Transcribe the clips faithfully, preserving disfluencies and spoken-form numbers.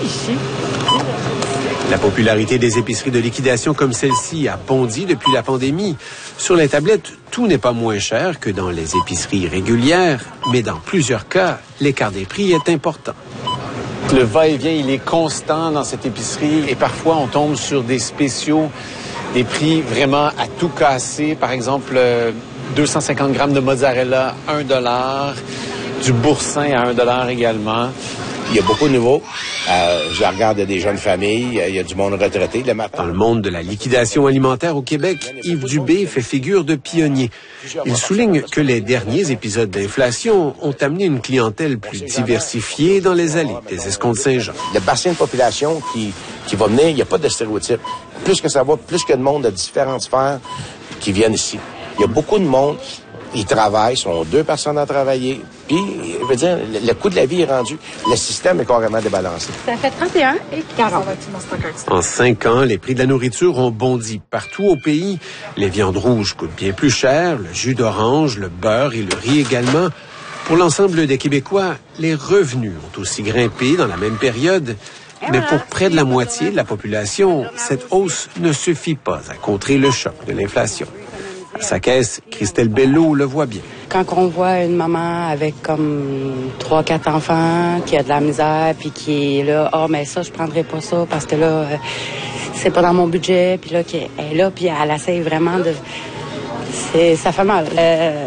ici. La popularité des épiceries de liquidation comme celle-ci a bondi depuis la pandémie. Sur les tablettes, tout n'est pas moins cher que dans les épiceries régulières, mais dans plusieurs cas, l'écart des prix est important. Le va-et-vient, il est constant dans cette épicerie et parfois on tombe sur des spéciaux, des prix vraiment à tout casser. Par exemple, deux cent cinquante grammes de mozzarella, un dollar, du boursin à un dollar également. Il y a beaucoup de nouveaux. Euh, je regarde des jeunes familles, il y a du monde retraité. Le matin. Dans le monde de la liquidation alimentaire au Québec, Yves Dubé fait figure de pionnier. Il souligne que les derniers épisodes d'inflation ont amené une clientèle plus diversifiée dans les allées des Escomptes-Saint-Jean. Le bassin de population qui, qui va venir, il n'y a pas de stéréotype. Plus que ça va, plus que de monde de différentes sphères qui viennent ici. Il y a beaucoup de monde. Ils travaillent, sont deux personnes à travailler. Puis, je veux dire, le, le coût de la vie est rendu. Le système est carrément débalancé. Ça fait trente et un et quarante. En cinq ans, les prix de la nourriture ont bondi partout au pays. Les viandes rouges coûtent bien plus cher, le jus d'orange, le beurre et le riz également. Pour l'ensemble des Québécois, les revenus ont aussi grimpé dans la même période. Mais pour près de la moitié de la population, cette hausse ne suffit pas à contrer le choc de l'inflation. À sa caisse, Christelle Bello le voit bien. Quand on voit une maman avec comme trois, quatre enfants qui a de la misère puis qui est là, ah, oh, mais ça, je prendrais pas ça parce que là, euh, c'est pas dans mon budget. Puis là, qu'elle est là, puis elle essaie vraiment de... C'est, ça fait mal. Euh,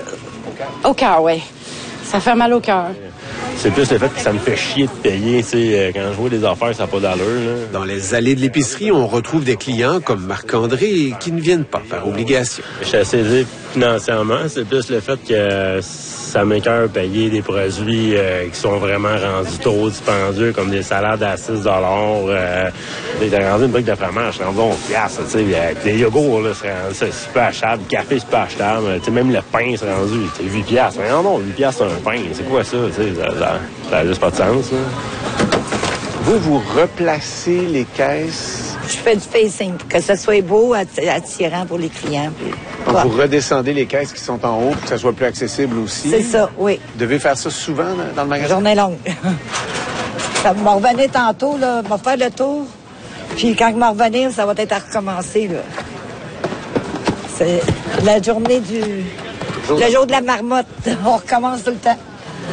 au cœur, oui. Ça fait mal au cœur. C'est plus le fait que ça me fait chier de payer, tu sais, quand je vois des affaires, ça n'a pas d'allure, là. Dans les allées de l'épicerie, on retrouve des clients comme Marc-André qui ne viennent pas par obligation. Je suis assez aisé financièrement, c'est plus le fait que ça m'écoeure payer des produits euh, qui sont vraiment rendus trop dispendieux, comme des salades à six dollars. Euh, t'as rendu une brique de fromage, c'est rendu onze piastres, tu sais. Des yogourts, là, c'est rendu ça, c'est pas achetable. Le café, c'est pas achetable. Tu sais, même le pain, c'est rendu, c'est huit piastres. Mais non, non, huit piastres, c'est un pain. C'est quoi ça, tu sais? Ça, ça, ça a juste pas de sens, là. Vous, vous replacez les caisses? Je fais du facing pour que ce soit beau, attirant pour les clients. Puis, vous redescendez les caisses qui sont en haut pour que ça soit plus accessible aussi? C'est ça, oui. Vous devez faire ça souvent dans le magasin? Journée longue. Ça va revenir tantôt, là, va faire le tour. Puis quand je vais revenir, ça va être à recommencer, là. C'est la journée du... Le jour de la marmotte. On recommence tout le temps.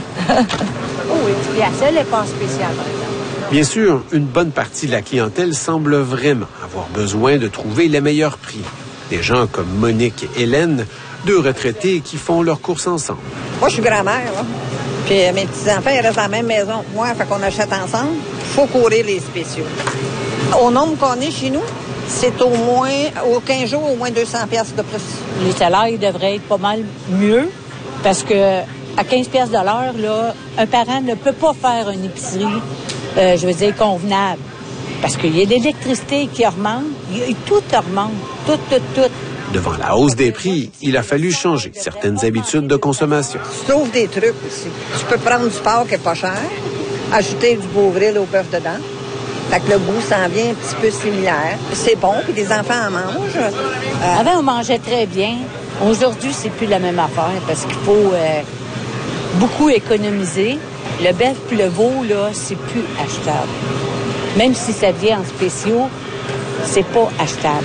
Oh oui, puis la seule n'est pas spéciale, par exemple. Bien sûr, une bonne partie de la clientèle semble vraiment avoir besoin de trouver les meilleurs prix. Des gens comme Monique et Hélène, deux retraités qui font leurs courses ensemble. Moi, je suis grand-mère, là. Puis mes petits-enfants, ils restent dans la même maison que moi, fait qu'on achète ensemble. Il faut courir les spéciaux. Au nombre qu'on est chez nous, c'est au moins, au quinze jours, au moins deux cents piastres de plus. Les salaires, ils devraient être pas mal mieux parce que à quinze piastres de l'heure, là, un parent ne peut pas faire une épicerie, euh, je veux dire, convenable. Parce qu'il y a l'électricité qui augmente, il, tout augmente, tout, tout, tout. Devant la hausse des prix, il a fallu changer certaines habitudes de consommation. Tu trouves des trucs aussi. Tu peux prendre du porc qui est pas cher, ajouter du Beauvril au bœuf dedans. Fait que le goût s'en vient un petit peu similaire. C'est bon, puis les enfants en mangent. Euh... Avant, on mangeait très bien. Aujourd'hui, c'est plus la même affaire parce qu'il faut euh, beaucoup économiser. Le bœuf puis le veau, là, c'est plus achetable. Même si ça vient en spéciaux, c'est pas achetable.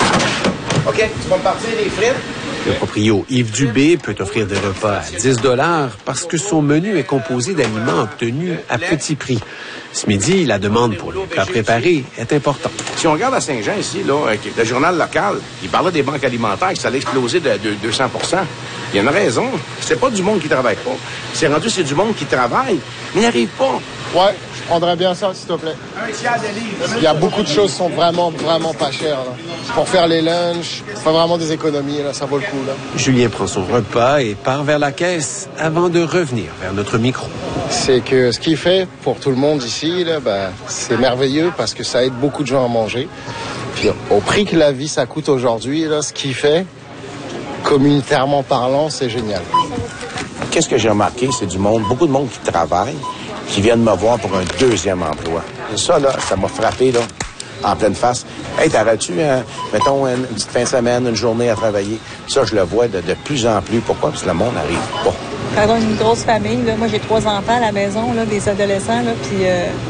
OK, tu vas me partir des frites? Le proprio Yves Dubé peut offrir des repas à dix dollars parce que son menu est composé d'aliments obtenus à petit prix. Ce midi, la demande pour les plats préparés est importante. Si on regarde à Saint-Jean ici, là, le journal local, il parlait des banques alimentaires, que ça allait exploser de, de deux cents pour cent. Il y a une raison. C'est pas du monde qui travaille pas. C'est rendu, c'est du monde qui travaille, mais n'arrive pas. Ouais, je prendrais bien ça, s'il te plaît. Un tiers de livre. Il y a beaucoup de choses qui sont vraiment, vraiment pas chères, là. Pour faire les lunchs, faire vraiment des économies, là, ça vaut le coup, là. Julien prend son repas et part vers la caisse avant de revenir vers notre micro. C'est que ce qu'il fait pour tout le monde ici, là, ben, c'est merveilleux parce que ça aide beaucoup de gens à manger. Puis au prix que la vie, ça coûte aujourd'hui, là, ce qu'il fait, communautairement parlant, c'est génial. Qu'est-ce que j'ai remarqué, c'est du monde, beaucoup de monde qui travaille, qui viennent me voir pour un deuxième emploi. Et ça, là, ça m'a frappé, là, en pleine face. Hey, t'aurais-tu, euh, mettons, une petite fin de semaine, une journée à travailler? Ça, je le vois de, de plus en plus. Pourquoi? Parce que le monde n'arrive pas. Quand on a une grosse famille, là, moi, j'ai trois enfants à la maison, là, des adolescents, là, puis euh,